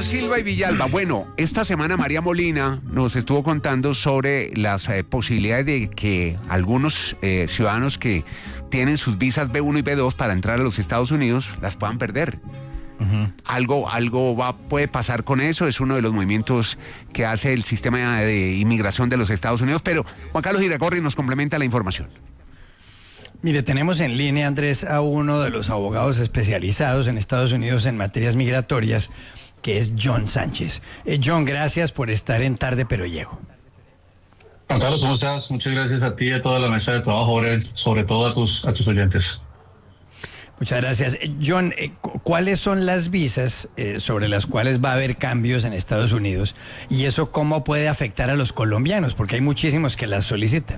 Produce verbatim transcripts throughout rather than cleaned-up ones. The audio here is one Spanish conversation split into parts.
Con Silva y Villalba. Bueno, esta semana María Molina nos estuvo contando sobre las eh, posibilidades de que algunos eh, ciudadanos que tienen sus visas B uno y B dos para entrar a los Estados Unidos las puedan perder. Uh-huh. Algo, algo va, puede pasar con eso, es uno de los movimientos que hace el sistema de inmigración de los Estados Unidos, pero Juan Carlos Iragorri nos complementa la información. Mire, tenemos en línea, Andrés, a uno de los abogados especializados en Estados Unidos en materias migratorias, que es John Sánchez. Eh, John, gracias por estar en Tarde Pero Llego. Juan Carlos, ¿cómo estás? Muchas gracias a ti y a toda la mesa de trabajo, sobre todo a tus, a tus oyentes. Muchas gracias. John, eh, ¿cuáles son las visas eh, sobre las cuales va a haber cambios en Estados Unidos? Y eso, ¿cómo puede afectar a los colombianos? Porque hay muchísimos que las solicitan.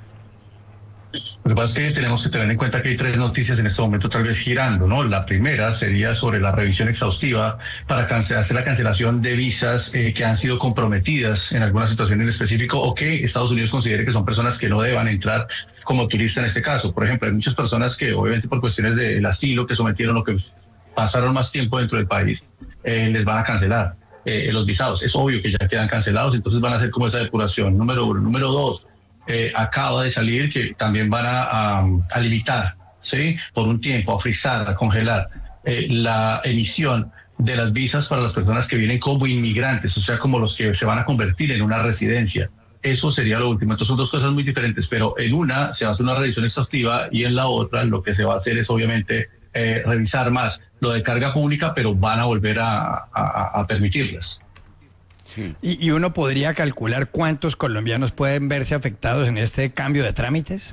Lo que pasa es que tenemos que tener en cuenta que hay tres noticias en este momento tal vez girando, ¿no? La primera sería sobre la revisión exhaustiva para hacer la cancelación de visas eh, que han sido comprometidas en alguna situación en específico o que Estados Unidos considere que son personas que no deban entrar como turista en este caso. Por ejemplo, hay muchas personas que obviamente por cuestiones del asilo que sometieron o que pasaron más tiempo dentro del país, eh, les van a cancelar eh, los visados. Es obvio que ya quedan cancelados, entonces van a hacer como esa depuración, número uno. Número dos, Eh, acaba de salir que también van a, a, a limitar, ¿sí? Por un tiempo, a frizar, a congelar eh, la emisión de las visas para las personas que vienen como inmigrantes, o sea, como los que se van a convertir en una residencia. Eso sería lo último. Entonces son dos cosas muy diferentes, pero en una se hace una revisión exhaustiva y en la otra lo que se va a hacer es obviamente eh, revisar más lo de carga pública, pero van a volver a, a, a permitirlas. Sí. ¿Y, ¿Y uno podría calcular cuántos colombianos pueden verse afectados en este cambio de trámites?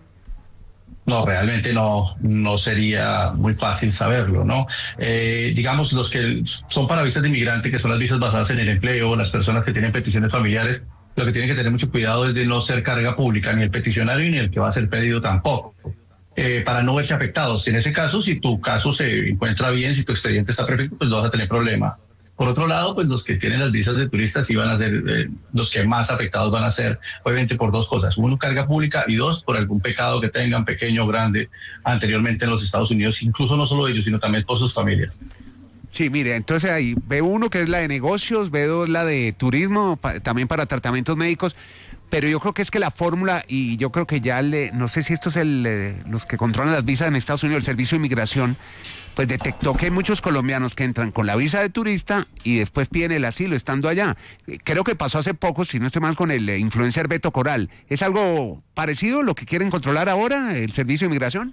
No, realmente no, no sería muy fácil saberlo, ¿no? Eh, digamos, los que son para visas de inmigrante, que son las visas basadas en el empleo, las personas que tienen peticiones familiares, lo que tienen que tener mucho cuidado es de no ser carga pública, ni el peticionario ni el que va a ser pedido tampoco, eh, para no verse afectados. En ese caso, si tu caso se encuentra bien, si tu expediente está perfecto, pues no vas a tener problema. Por otro lado, pues los que tienen las visas de turistas sí van a ser, eh, los que más afectados van a ser, obviamente por dos cosas. Uno, carga pública, y dos, por algún pecado que tengan, pequeño o grande, anteriormente en los Estados Unidos, incluso no solo ellos, sino también por sus familias. Sí, mire, entonces ahí B uno, que es la de negocios, B dos, la de turismo, pa, también para tratamientos médicos, pero yo creo que es que la fórmula, y yo creo que ya, le, no sé si esto es el, eh, los que controlan las visas en Estados Unidos, el Servicio de Inmigración, pues detectó que hay muchos colombianos que entran con la visa de turista y después piden el asilo estando allá. Creo que pasó hace poco, si no estoy mal, con el influencer Beto Coral. ¿Es algo parecido lo que quieren controlar ahora, el Servicio de Inmigración?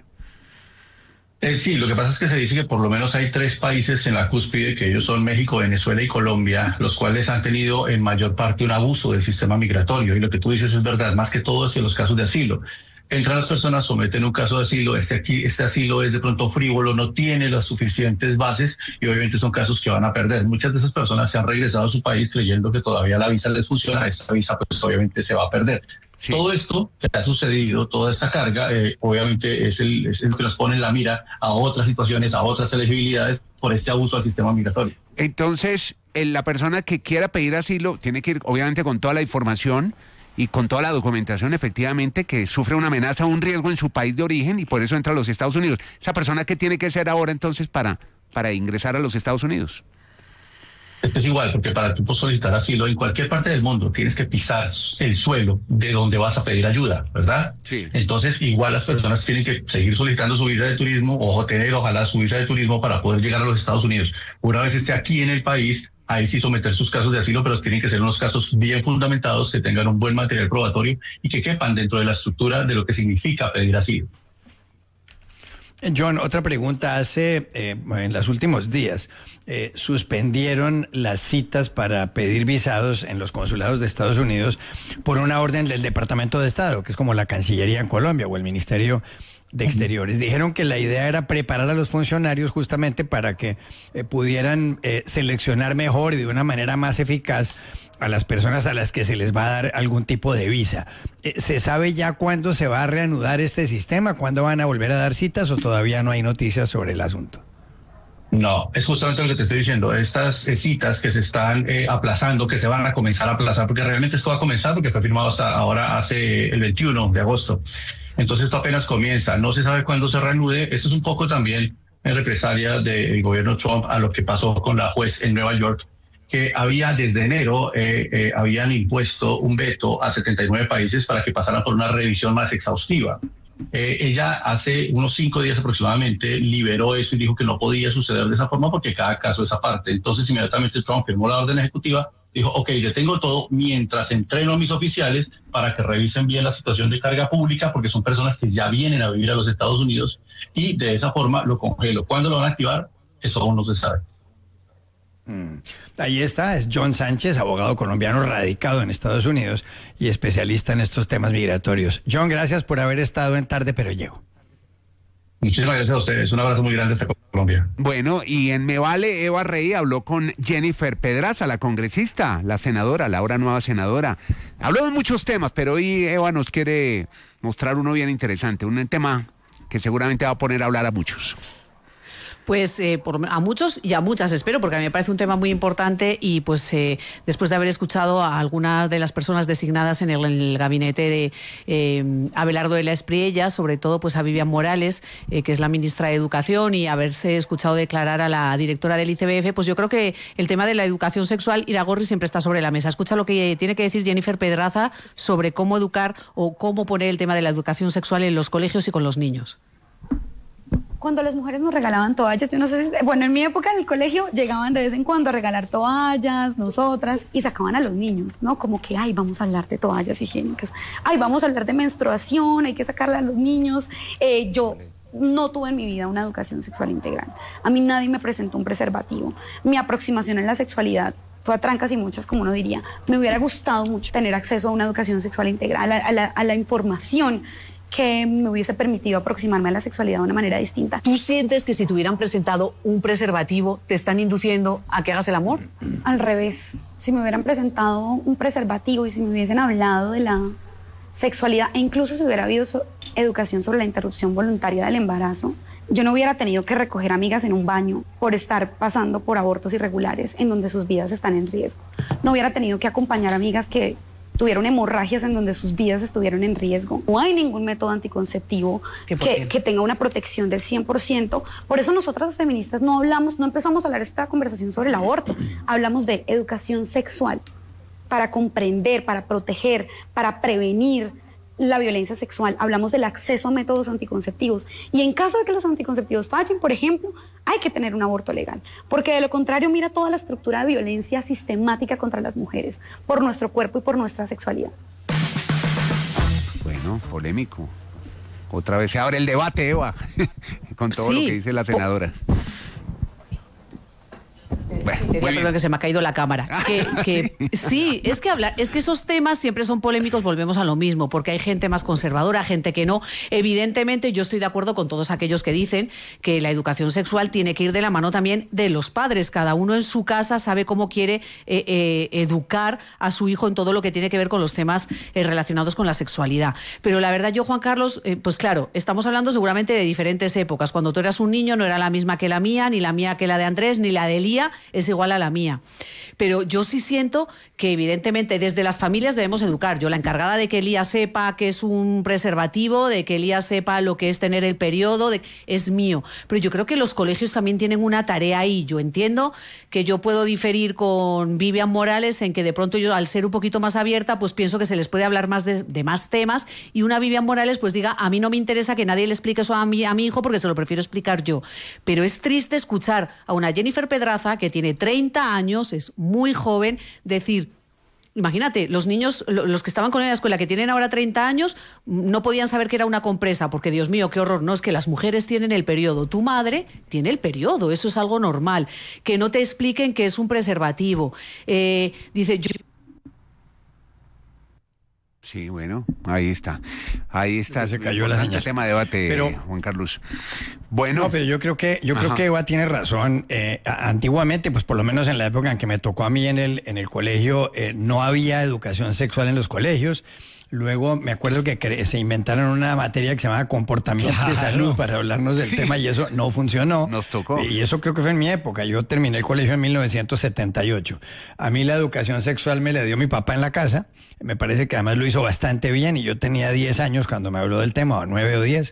Eh, sí, lo que pasa es que se dice que por lo menos hay tres países en la cúspide, que ellos son México, Venezuela y Colombia, los cuales han tenido en mayor parte un abuso del sistema migratorio. Y lo que tú dices es verdad, más que todo es en los casos de asilo. Entran las personas, someten un caso de asilo, este aquí, este asilo es de pronto frívolo, no tiene las suficientes bases y obviamente son casos que van a perder. Muchas de esas personas se han regresado a su país creyendo que todavía la visa les funciona, esta visa pues obviamente se va a perder. Sí. Todo esto que ha sucedido, toda esta carga, eh, obviamente es el, es el que nos pone en la mira a otras situaciones, a otras elegibilidades por este abuso al sistema migratorio. Entonces, la persona que quiera pedir asilo tiene que ir obviamente con toda la información y con toda la documentación, efectivamente, que sufre una amenaza o un riesgo en su país de origen y por eso entra a los Estados Unidos. ¿Esa persona qué tiene que hacer ahora entonces para, para ingresar a los Estados Unidos? Es igual, porque para tú solicitar asilo en cualquier parte del mundo tienes que pisar el suelo de donde vas a pedir ayuda, ¿verdad? Sí. Entonces, igual las personas tienen que seguir solicitando su visa de turismo o tener, ojalá, su visa de turismo para poder llegar a los Estados Unidos. Una vez esté aquí en el país, ahí sí someter sus casos de asilo, pero tienen que ser unos casos bien fundamentados, que tengan un buen material probatorio y que quepan dentro de la estructura de lo que significa pedir asilo. John, otra pregunta. Hace, eh, en los últimos días, eh, suspendieron las citas para pedir visados en los consulados de Estados Unidos por una orden del Departamento de Estado, que es como la Cancillería en Colombia o el Ministerio de Exteriores. Dijeron que la idea era preparar a los funcionarios justamente para que eh, pudieran eh, seleccionar mejor y de una manera más eficaz a las personas a las que se les va a dar algún tipo de visa. Eh, ¿Se sabe ya cuándo se va a reanudar este sistema? ¿Cuándo van a volver a dar citas o todavía no hay noticias sobre el asunto? No, es justamente lo que te estoy diciendo. Estas eh, citas que se están eh, aplazando, que se van a comenzar a aplazar, porque realmente esto va a comenzar porque fue firmado hasta ahora, hace el veintiuno de agosto. Entonces esto apenas comienza, no se sabe cuándo se reanude. Esto es un poco también en represalia del gobierno Trump a lo que pasó con la juez en Nueva York, que había desde enero, eh, eh, habían impuesto un veto a setenta y nueve países para que pasaran por una revisión más exhaustiva. Eh, ella hace unos cinco días aproximadamente liberó eso y dijo que no podía suceder de esa forma porque cada caso es aparte. Entonces inmediatamente Trump firmó la orden ejecutiva, dijo, ok, detengo todo mientras entreno a mis oficiales para que revisen bien la situación de carga pública, porque son personas que ya vienen a vivir a los Estados Unidos, y de esa forma lo congelo. ¿Cuándo lo van a activar? Eso aún no se sabe. Mm. Ahí está, es John Sánchez, abogado colombiano radicado en Estados Unidos y especialista en estos temas migratorios. John, gracias por haber estado en Tarde Pero Llego. Muchísimas gracias a ustedes, un abrazo muy grande hasta Colombia. Bueno, y en Me Vale, Eva Rey habló con Jennifer Pedraza, la congresista, la senadora, la ahora nueva senadora. Habló de muchos temas, pero hoy Eva nos quiere mostrar uno bien interesante, un tema que seguramente va a poner a hablar a muchos. Pues eh, por, a muchos y a muchas espero, porque a mí me parece un tema muy importante y pues eh, después de haber escuchado a algunas de las personas designadas en el, en el gabinete de eh, Abelardo de la Espriella, sobre todo pues a Vivian Morales, eh, que es la ministra de Educación, y haberse escuchado declarar a la directora del I C B F, pues yo creo que el tema de la educación sexual, Iragorri, siempre está sobre la mesa. Escucha lo que tiene que decir Jennifer Pedraza sobre cómo educar o cómo poner el tema de la educación sexual en los colegios y con los niños. Cuando las mujeres nos regalaban toallas, yo no sé si, bueno, en mi época en el colegio llegaban de vez en cuando a regalar toallas, nosotras, y sacaban a los niños, ¿no? Como que, ay, vamos a hablar de toallas higiénicas, ay, vamos a hablar de menstruación, hay que sacarla a los niños. Eh, yo no tuve en mi vida una educación sexual integral. A mí nadie me presentó un preservativo. Mi aproximación en la sexualidad fue a trancas y muchas, como uno diría. Me hubiera gustado mucho tener acceso a una educación sexual integral, a, a, la, a la información que me hubiese permitido aproximarme a la sexualidad de una manera distinta. ¿Tú sientes que si te hubieran presentado un preservativo te están induciendo a que hagas el amor? Al revés, si me hubieran presentado un preservativo y si me hubiesen hablado de la sexualidad e incluso si hubiera habido so- educación sobre la interrupción voluntaria del embarazo, yo no hubiera tenido que recoger amigas en un baño por estar pasando por abortos irregulares en donde sus vidas están en riesgo. No hubiera tenido que acompañar amigas que tuvieron hemorragias en donde sus vidas estuvieron en riesgo. No hay ningún método anticonceptivo que, que tenga una protección del cien por ciento. Por eso nosotras las feministas no hablamos, no empezamos a hablar esta conversación sobre el aborto. Hablamos de educación sexual para comprender, para proteger, para prevenir la violencia sexual. Hablamos del acceso a métodos anticonceptivos. Y en caso de que los anticonceptivos fallen, por ejemplo, hay que tener un aborto legal. Porque de lo contrario, mira toda la estructura de violencia sistemática contra las mujeres, por nuestro cuerpo y por nuestra sexualidad. Bueno, polémico. Otra vez se abre el debate, Eva, con todo Sí. lo que dice la senadora. Bueno, Sí, muy bien. perdón, que se me ha caído la cámara. Que, que, Sí. sí, es que hablar, es que esos temas siempre son polémicos, volvemos a lo mismo, porque hay gente más conservadora, gente que no. Evidentemente, yo estoy de acuerdo con todos aquellos que dicen que la educación sexual tiene que ir de la mano también de los padres. Cada uno en su casa sabe cómo quiere eh, eh, educar a su hijo en todo lo que tiene que ver con los temas eh, relacionados con la sexualidad. Pero la verdad, yo, Juan Carlos, eh, pues claro, estamos hablando seguramente de diferentes épocas. Cuando tú eras un niño no era la misma que la mía, ni la mía que la de Andrés, ni la de Lía es igual a la mía. Pero yo sí siento que evidentemente desde las familias debemos educar. Yo la encargada de que Lía sepa que es un preservativo, de que Lía sepa lo que es tener el periodo, de, es mío. Pero yo creo que los colegios también tienen una tarea ahí. Yo entiendo que yo puedo diferir con Vivian Morales en que de pronto yo, al ser un poquito más abierta, pues pienso que se les puede hablar más de, de más temas, y una Vivian Morales pues diga, a mí no me interesa que nadie le explique eso a mi, a mi hijo porque se lo prefiero explicar yo. Pero es triste escuchar a una Jennifer Pedraza que tiene treinta años, es muy joven, decir, imagínate, los niños, los que estaban con él en la escuela, que tienen ahora treinta años, no podían saber que era una compresa, porque Dios mío, qué horror. No, es que las mujeres tienen el periodo, tu madre tiene el periodo, eso es algo normal. Que no te expliquen que es un preservativo. Eh, dice, yo... Sí, bueno, ahí está. Ahí está. Se cayó la señal. Tema de debate, Pero- Juan Carlos. Bueno. No, pero yo creo que yo creo Ajá. que Eva tiene razón. Eh, a- antiguamente, pues por lo menos en la época en que me tocó a mí en el en el colegio, eh, no había educación sexual en los colegios. Luego me acuerdo que cre- se inventaron una materia que se llamaba comportamiento y Claro. salud para hablarnos del Sí. tema, y eso no funcionó. Nos tocó. Y eso creo que fue en mi época. Yo terminé el colegio en mil novecientos setenta y ocho. A mí la educación sexual me la dio mi papá en la casa. Me parece que además lo hizo bastante bien, y yo tenía diez años cuando me habló del tema, o nueve o diez.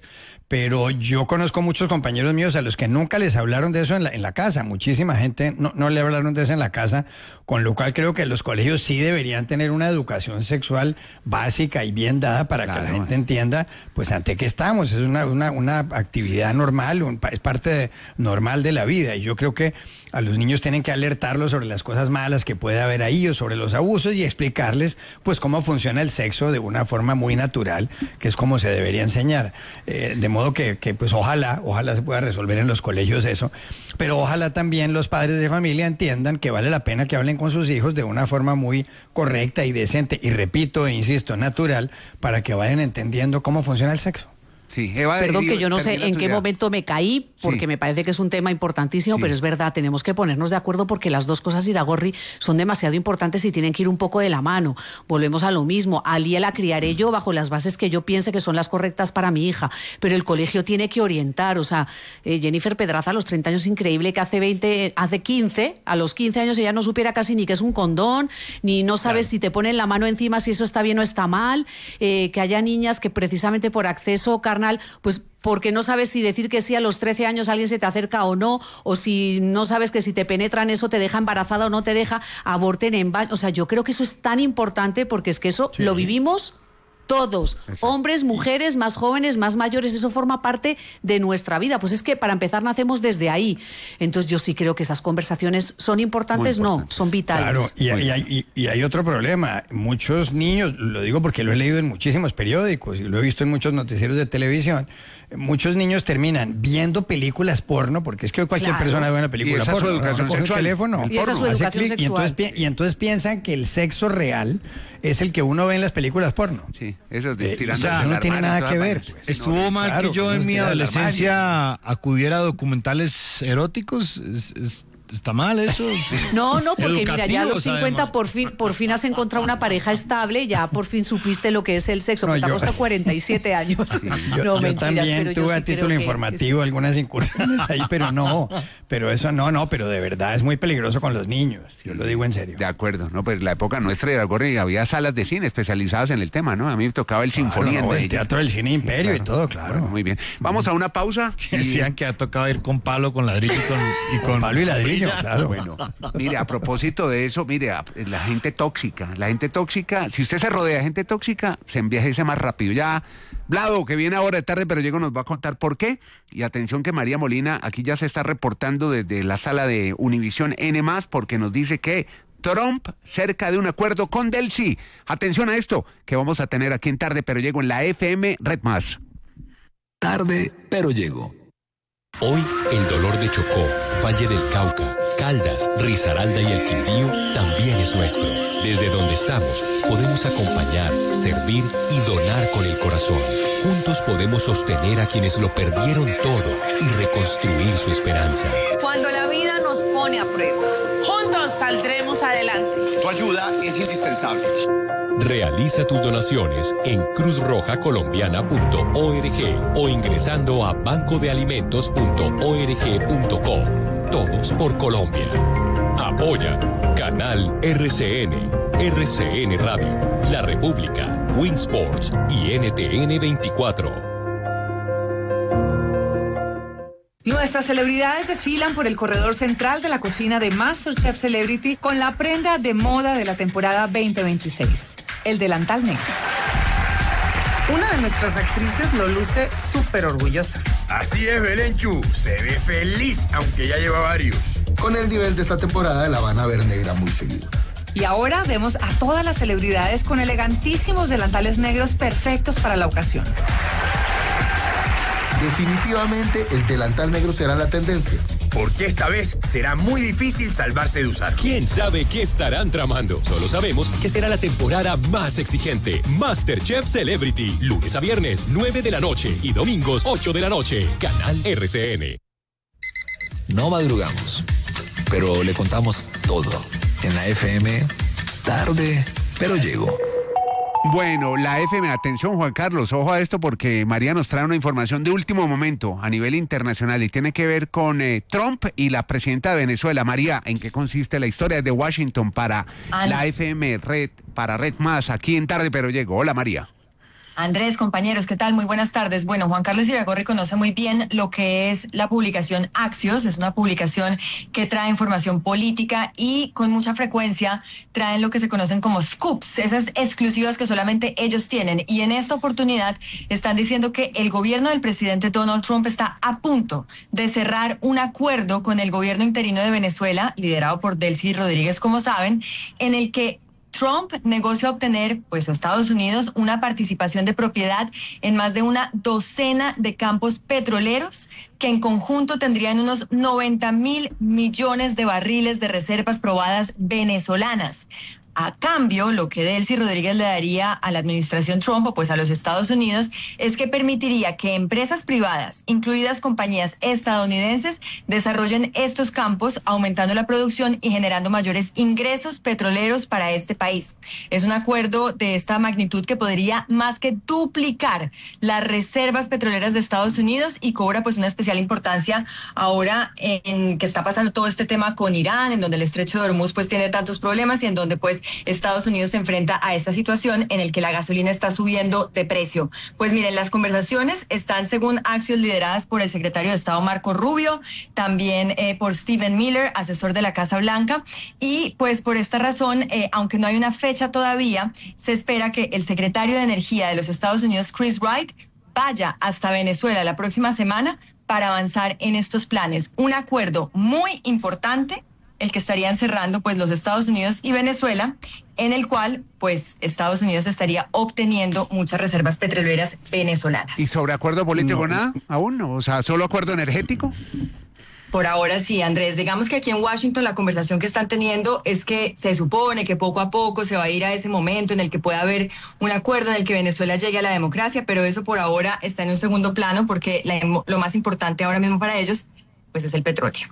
pero yo conozco muchos compañeros míos a los que nunca les hablaron de eso en la, en la casa. Muchísima gente no, no le hablaron de eso en la casa, con lo cual creo que los colegios sí deberían tener una educación sexual básica y bien dada para claro, que la gente entienda, pues, ante qué estamos. Es una, una, una actividad normal, un, es parte de, normal de la vida. Y yo creo que a los niños tienen que alertarlos sobre las cosas malas que puede haber ahí o sobre los abusos y explicarles, pues, cómo funciona el sexo de una forma muy natural, que es como se debería enseñar. Eh, de modo que, que, pues, ojalá, ojalá se pueda resolver en los colegios eso. Pero ojalá también los padres de familia entiendan que vale la pena que hablen con sus hijos de una forma muy correcta y decente, y repito e insisto, natural, para que vayan entendiendo cómo funciona el sexo. Sí, Eva, Perdón que yo no sé en qué momento me caí, porque sí. me parece que es un tema importantísimo, sí. pero es verdad, tenemos que ponernos de acuerdo porque las dos cosas, Iragorri, son demasiado importantes y tienen que ir un poco de la mano. Volvemos a lo mismo. A Lía la criaré yo bajo las bases que yo piense que son las correctas para mi hija, pero el colegio tiene que orientar. O sea, eh, Jennifer Pedraza a los treinta años, increíble que hace veinte, hace quince, a los quince años ella no supiera casi ni qué es un condón, ni no sabes claro. si te ponen la mano encima si eso está bien o está mal, eh, que haya niñas que precisamente por acceso carnal, pues porque no sabes si decir que sí a los trece años alguien se te acerca o no, o si no sabes que si te penetran eso te deja embarazada o no te deja, aborten en baño. O sea, yo creo que eso es tan importante porque es que eso sí. lo vivimos todos, Exacto. hombres, mujeres, más jóvenes, más mayores, eso forma parte de nuestra vida. Pues es que para empezar nacemos desde ahí. Entonces yo sí creo que esas conversaciones son importantes, importante. no, son vitales. Claro, y, y, hay, y, y hay otro problema. Muchos niños, lo digo porque lo he leído en muchísimos periódicos y lo he visto en muchos noticieros de televisión, muchos niños terminan viendo películas porno, porque es que cualquier claro. persona ve una película y porno. Su educación ¿no? sexual. Un teléfono, y esa es su educación sexual. Y entonces, y entonces piensan que el sexo real es el que uno ve en las películas porno. Sí, eso es de, eh, tirando o sea, no tiene nada que ver. Pues. Estuvo mal claro, que yo en mi adolescencia acudiera a documentales eróticos. Es, es, ¿Está mal eso? Sí. No, no, porque mira, ya a los cincuenta por fin, por fin has encontrado una pareja estable, ya por fin supiste lo que es el sexo, no, que te ha costado cuarenta y siete años. Sí, yo, no, yo mentiras, también pero tuve yo a sí título informativo que... algunas incursiones ahí, pero no, pero eso no, no, pero de verdad es muy peligroso con los niños, yo lo digo en serio. De acuerdo, no, pues la época nuestra de Iragorri había salas de cine especializadas en el tema, ¿no? A mí me tocaba el claro, Sinfonía. No, de el Teatro del Cine Imperio claro, y todo, claro. Bueno, muy bien. Vamos a una pausa. Y... Decían que ha tocado ir con palo, con ladrillo y con... Y con, con palo y ladrillo, claro. Bueno. Mire, a propósito de eso, mire, la gente tóxica, la gente tóxica, si usted se rodea de gente tóxica, se envejece más rápido. Ya, Vlado, que viene ahora de tarde, pero llegó, nos va a contar por qué. Y atención que María Molina aquí ya se está reportando desde la sala de Univisión N más, porque nos dice que Trump cerca de un acuerdo con Delcy. Atención a esto, que vamos a tener aquí en Tarde, pero llego en la F M Red Más. Tarde, pero llego. Hoy el dolor de Chocó, Valle del Cauca, Caldas, Risaralda y el Quindío también es nuestro. Desde donde estamos podemos acompañar, servir y donar con el corazón. Juntos podemos sostener a quienes lo perdieron todo y reconstruir su esperanza. Cuando la vida nos pone a prueba, juntos saldremos adelante. Tu ayuda es indispensable. Realiza tus donaciones en cruz roja colombiana punto org o ingresando a banco de alimentos punto org punto co. Todos por Colombia. Apoya Canal R C N, R C N Radio, La República, Winsports y N T N veinticuatro. Nuestras celebridades desfilan por el corredor central de la cocina de MasterChef Celebrity con la prenda de moda de la temporada veinte veintiséis, el delantal negro. Una de nuestras actrices lo luce súper orgullosa. Así es, Belenchu, se ve feliz, aunque ya lleva varios. Con el nivel de esta temporada la van a ver negra muy seguido. Y ahora vemos a todas las celebridades con elegantísimos delantales negros perfectos para la ocasión. Definitivamente el delantal negro será la tendencia. Porque esta vez será muy difícil salvarse de usarlo. ¿Quién sabe qué estarán tramando? Solo sabemos que será la temporada más exigente. MasterChef Celebrity, lunes a viernes, nueve de la noche y domingos, ocho de la noche. Canal R C N. No madrugamos, pero le contamos todo. En la F M, tarde, pero llego. Bueno, la F M, atención Juan Carlos, ojo a esto porque María nos trae una información de último momento a nivel internacional y tiene que ver con eh, Trump y la presidenta de Venezuela. María, ¿en qué consiste la historia de Washington para Ana. La F M Red, para Red Más, aquí en Tarde pero Llego? Hola María. Andrés, compañeros, ¿qué tal? Muy buenas tardes. Bueno, Juan Carlos Iragorri conoce muy bien lo que es la publicación Axios. Es una publicación que trae información política y con mucha frecuencia traen lo que se conocen como scoops, esas exclusivas que solamente ellos tienen. Y en esta oportunidad están diciendo que el gobierno del presidente Donald Trump está a punto de cerrar un acuerdo con el gobierno interino de Venezuela, liderado por Delcy Rodríguez, como saben, en el que Trump negocia obtener, pues, a Estados Unidos una participación de propiedad en más de una docena de campos petroleros que en conjunto tendrían unos noventa mil millones de barriles de reservas probadas venezolanas. A cambio, lo que Delcy Rodríguez le daría a la administración Trump, o pues a los Estados Unidos, es que permitiría que empresas privadas, incluidas compañías estadounidenses, desarrollen estos campos, aumentando la producción y generando mayores ingresos petroleros para este país. Es un acuerdo de esta magnitud que podría más que duplicar las reservas petroleras de Estados Unidos y cobra pues una especial importancia ahora en que está pasando todo este tema con Irán, en donde el estrecho de Hormuz pues tiene tantos problemas y en donde pues Estados Unidos se enfrenta a esta situación en el que la gasolina está subiendo de precio. Pues miren, las conversaciones están, según Axios, lideradas por el secretario de Estado Marco Rubio, también eh, por Stephen Miller, asesor de la Casa Blanca, y pues por esta razón, eh, aunque no hay una fecha todavía, se espera que el secretario de Energía de los Estados Unidos, Chris Wright, vaya hasta Venezuela la próxima semana para avanzar en estos planes. Un acuerdo muy importante, el que estarían cerrando pues los Estados Unidos y Venezuela, en el cual pues Estados Unidos estaría obteniendo muchas reservas petroleras venezolanas. ¿Y sobre acuerdo político no, nada aún? O sea, ¿solo acuerdo energético? Por ahora sí, Andrés. Digamos que aquí en Washington la conversación que están teniendo es que se supone que poco a poco se va a ir a ese momento en el que pueda haber un acuerdo en el que Venezuela llegue a la democracia, pero eso por ahora está en un segundo plano porque la, lo más importante ahora mismo para ellos pues es el petróleo.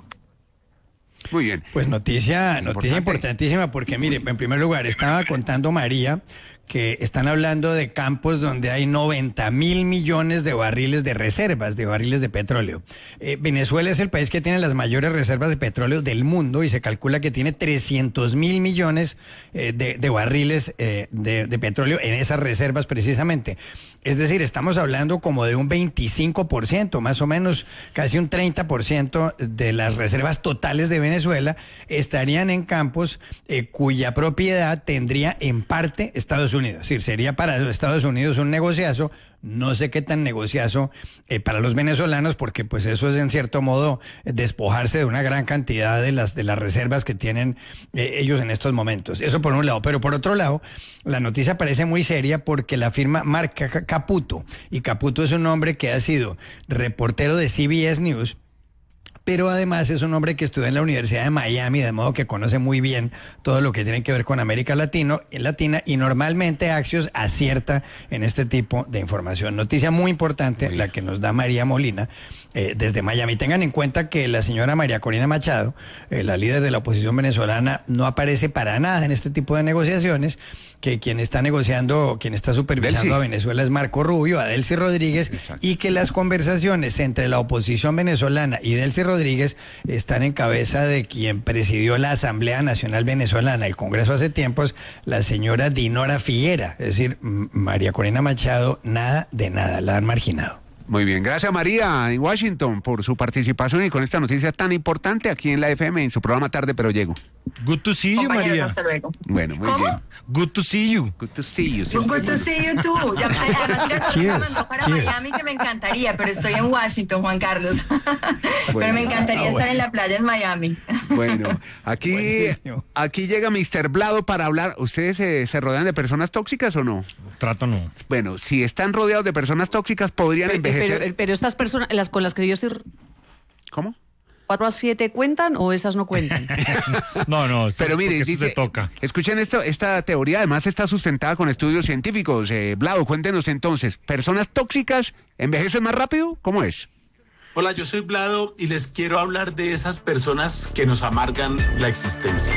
Muy bien. Pues noticia, noticia importantísima porque, mire, en primer lugar, estaba contando María que están hablando de campos donde hay noventa mil millones de barriles de reservas, de barriles de petróleo. Eh, Venezuela es el país que tiene las mayores reservas de petróleo del mundo y se calcula que tiene trescientos mil millones eh, de, de barriles eh, de, de petróleo en esas reservas precisamente. Es decir, estamos hablando como de un veinticinco por ciento, más o menos casi un treinta por ciento de las reservas totales de Venezuela estarían en campos eh, cuya propiedad tendría en parte Estados Unidos. Es decir, sería para los Estados Unidos un negociazo. No sé qué tan negociazo eh, para los venezolanos, porque pues eso es en cierto modo despojarse de una gran cantidad de las de las reservas que tienen eh, ellos en estos momentos. Eso por un lado. Pero por otro lado, la noticia parece muy seria porque la firma Mark Caputo, y Caputo es un hombre que ha sido reportero de C B S News, pero además es un hombre que estudió en la Universidad de Miami, de modo que conoce muy bien todo lo que tiene que ver con América Latino, Latina, y normalmente Axios acierta en este tipo de información. Noticia muy importante, muy la que nos da María Molina eh, desde Miami. Tengan en cuenta que la señora María Corina Machado, eh, la líder de la oposición venezolana, no aparece para nada en este tipo de negociaciones, que quien está negociando, quien está supervisando Delcy a Venezuela es Marco Rubio, a Delcy Rodríguez. Exacto. Y que las conversaciones entre la oposición venezolana y Delcy Rodríguez están en cabeza de quien presidió la Asamblea Nacional Venezolana, el Congreso hace tiempos, la señora Dinora Figuera. Es decir, María Corina Machado, nada de nada, la han marginado. Muy bien, gracias María en Washington por su participación y con esta noticia tan importante aquí en la F M en su programa Tarde Pero Llego. Good to see you, María. Hasta luego. Bueno, muy ¿Cómo? bien. Good to see you. Good to see you. Sí. Good to see you too. Ya, además, me mandó para Cheers. Miami, que me encantaría, pero estoy en Washington, Juan Carlos. Bueno, pero me encantaría ah, bueno. estar en la playa en Miami. Bueno, aquí, aquí llega mister Blado para hablar. ¿Ustedes se, se rodean de personas tóxicas o no? Trato no. Bueno, si están rodeados de personas tóxicas, podrían pero, envejecer. Pero, pero estas personas, las con las que yo estoy... ¿Cómo? ¿cuatro a siete cuentan o esas no cuentan? No, no, pero mire, dice, te toca. Escuchen esto, esta teoría además está sustentada con estudios científicos. Eh, Blado, cuéntenos entonces, ¿personas tóxicas envejecen más rápido? ¿Cómo es? Hola, yo soy Blado y les quiero hablar de esas personas que nos amargan la existencia.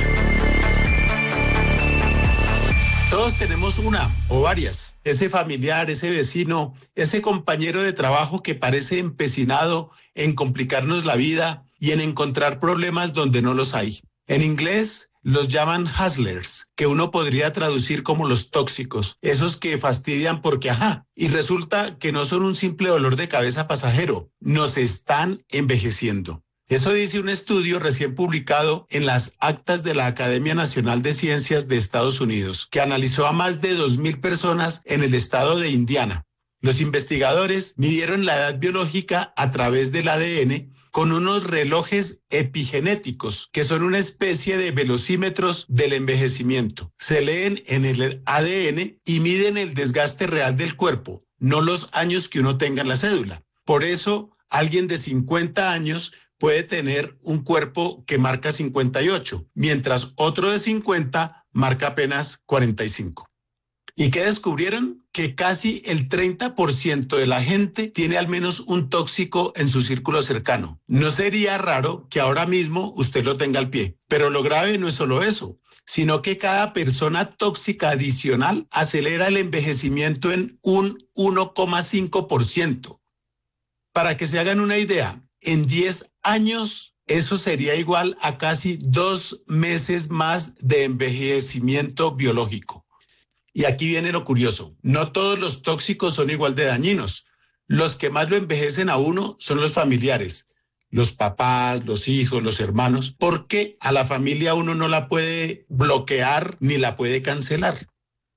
Todos tenemos una o varias, ese familiar, ese vecino, ese compañero de trabajo que parece empecinado en complicarnos la vida y en encontrar problemas donde no los hay. En inglés, los llaman hustlers, que uno podría traducir como los tóxicos, esos que fastidian porque ajá, y resulta que no son un simple dolor de cabeza pasajero, nos están envejeciendo. Eso dice un estudio recién publicado en las actas de la Academia Nacional de Ciencias de Estados Unidos, que analizó a más de dos mil personas en el estado de Indiana. Los investigadores midieron la edad biológica a través del A D N con unos relojes epigenéticos, que son una especie de velocímetros del envejecimiento. Se leen en el A D N y miden el desgaste real del cuerpo, no los años que uno tenga en la cédula. Por eso, alguien de cincuenta años puede tener un cuerpo que marca cincuenta y ocho, mientras otro de cincuenta marca apenas cuarenta y cinco. ¿Y qué descubrieron? Que casi el treinta por ciento de la gente tiene al menos un tóxico en su círculo cercano. No sería raro que ahora mismo usted lo tenga al pie, pero lo grave no es solo eso, sino que cada persona tóxica adicional acelera el envejecimiento en un uno coma cinco por ciento. Para que se hagan una idea, en diez años eso sería igual a casi dos meses más de envejecimiento biológico. Y aquí viene lo curioso, no todos los tóxicos son igual de dañinos. Los que más lo envejecen a uno son los familiares, los papás, los hijos, los hermanos, porque a la familia uno no la puede bloquear ni la puede cancelar.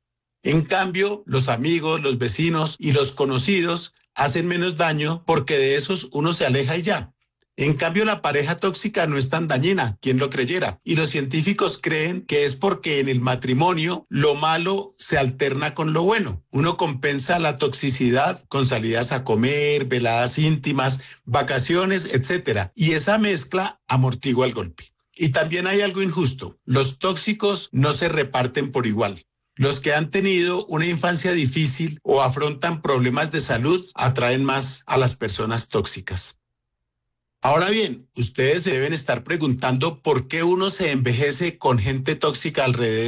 En cambio, los amigos, los vecinos y los conocidos hacen menos daño porque de esos uno se aleja y ya. En cambio, la pareja tóxica no es tan dañina, quien lo creyera. Y los científicos creen que es porque en el matrimonio lo malo se alterna con lo bueno. Uno compensa la toxicidad con salidas a comer, veladas íntimas, vacaciones, etcétera. Y esa mezcla amortigua el golpe. Y también hay algo injusto. Los tóxicos no se reparten por igual. Los que han tenido una infancia difícil o afrontan problemas de salud atraen más a las personas tóxicas. Ahora bien, ustedes se deben estar preguntando por qué uno se envejece con gente tóxica alrededor.